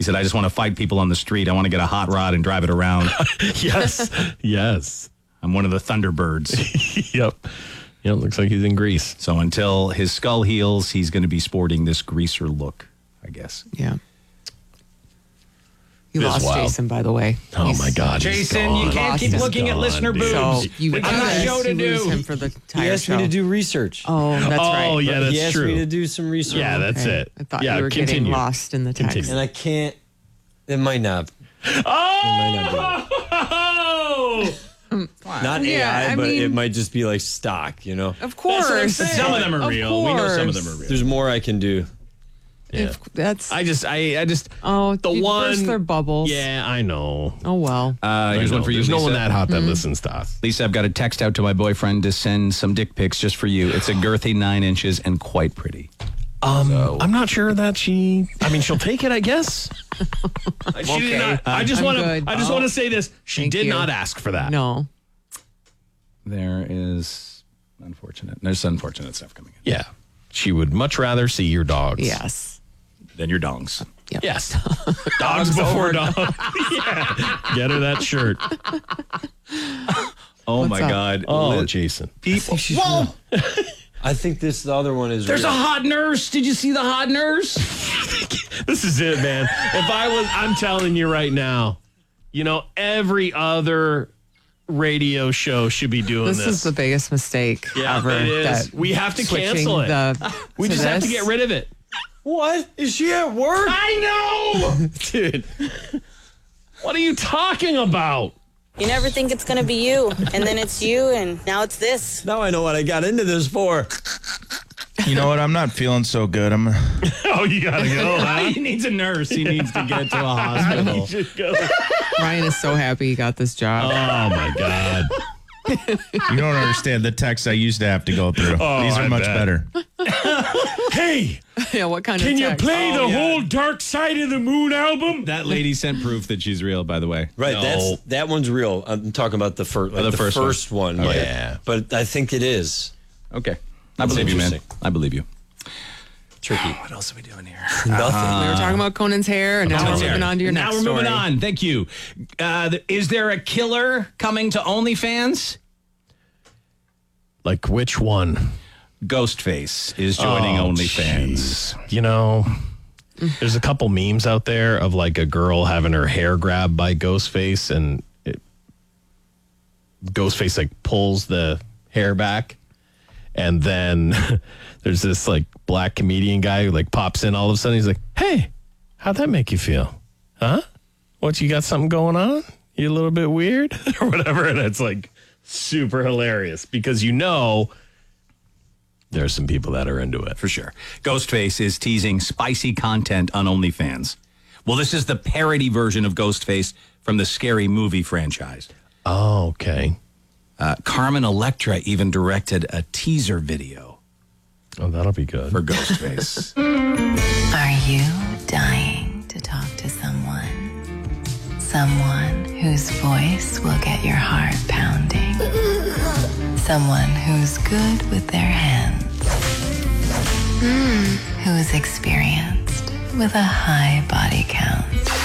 He said, I just want to fight people on the street. I want to get a hot rod and drive it around. Yes. I'm one of the Thunderbirds. Yep. Looks like he's in Greece. So until his skull heals, he's going to be sporting this greaser look, I guess. Yeah. You It is lost wild. Jason, by the way. Oh, my God. he's Jason, you gone. can't keep Lost looking him. at listener Dude. boobs. So you would I'm not show to lose do. him for the He entire asked show. me to do research. Oh, that's right. Oh, yeah, that's he asked true. me to do some research. Yeah, that's Okay. it. I thought yeah, you were continue. getting lost in the text. Continue. And I can't. It might not. Oh! Not Yeah, AI, I but mean- it might just be like stock, Of course. Some of them are real. We know some of them are real. There's more I can do. If that's I just, oh, the you one- burst their bubbles. yeah, I know. Oh well. Here's one for you, There's no Lisa. one that hot that listens to us. Lisa, I've got a text out to my boyfriend to send some dick pics just for you. It's a girthy 9 inches and quite pretty. I'm not sure that she'll take it, I guess. She did not, I just I'm want good. to say this. She Thank did you. not ask for that. No. There's unfortunate stuff coming in. Yeah. She would much rather see your dogs. Yes. Then your dongs. Yep. Yes. Dogs before dogs. Yeah. Get her that shirt. Oh, What's my up? God. Oh, Jason. People. Whoa! I think the other one is. There's a real. hot nurse. Did you see the hot nurse? This is it, man. I'm telling you right now, every other radio show should be doing this. This is the biggest mistake ever. it is. that We have to switching cancel it. We to just have to this. get rid of it. What? Is she at work? I know! Dude. What are you talking about? You never think it's gonna be you, and then it's you, and now it's this. Now I know what I got into this for. You know what? I'm not feeling so good. Oh, you gotta go, huh? He needs a nurse. He needs to get to a hospital. Ryan is so happy he got this job. Oh, my God. You don't understand the texts I used to have to go through. These are I much bet. better. Hey, Yeah, what kind can of you text? play the yeah. whole Dark Side of the Moon album? That lady sent proof that she's real, by the way. Right, No. that one's real. I'm talking about the first, the first one. Okay. Yeah. But I think it is Okay. I That's believe you, man. interesting. I believe you. tricky. What else are we doing here? Nothing. We were talking about Conan's hair, and now we're moving on to your next Now we're moving story. on. Thank you. Is there a killer coming to OnlyFans? Like which one? Ghostface is joining OnlyFans. Jeez. There's a couple memes out there of like a girl having her hair grabbed by Ghostface, and Ghostface like pulls the hair back, and then there's this like black comedian guy who like pops in all of a sudden. He's like, "Hey, how'd that make you feel? Huh? What, you got something going on? You a little bit weird or whatever?" And it's like super hilarious because there's some people that are into it. For sure. Ghostface is teasing spicy content on OnlyFans. Well, this is the parody version of Ghostface from the Scary Movie franchise. Oh, okay. Carmen Electra even directed a teaser video Oh, that'll be good. for Ghostface. Are you dying to talk to someone? Someone whose voice will get your heart pounding. Someone who's good with their hands. Who's experienced with a high body count.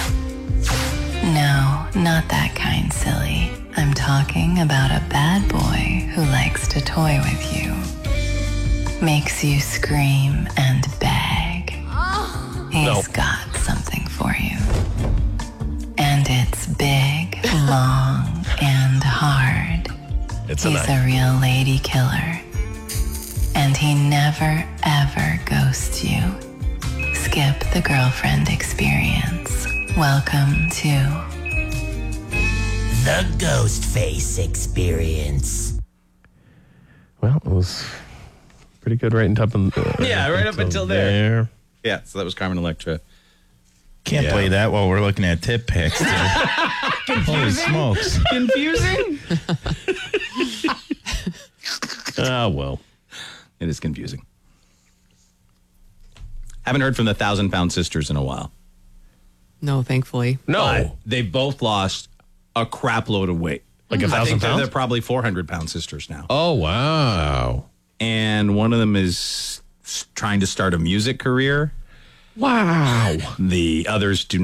No, not that kind, silly. I'm talking about a bad boy who likes to toy with you. Makes you scream and beg. He's got something for you. And it's big, long, and hard. It's a He's night. a real lady killer. And he never, ever ghosts you. Skip the girlfriend experience. Welcome to The Ghostface Experience. Well, it was pretty good right up until there. Yeah, so that was Carmen Electra. Can't play that while we're looking at tip pics. Dude. Holy smokes. Confusing? Ah, well. It is confusing. Haven't heard from the 1,000-pound sisters in a while. No, thankfully. No. But they've both lost a crap load of weight. Like I 1,000 think pounds? they're probably 400-pound sisters now. Oh, wow. And one of them is trying to start a music career. Wow. The others do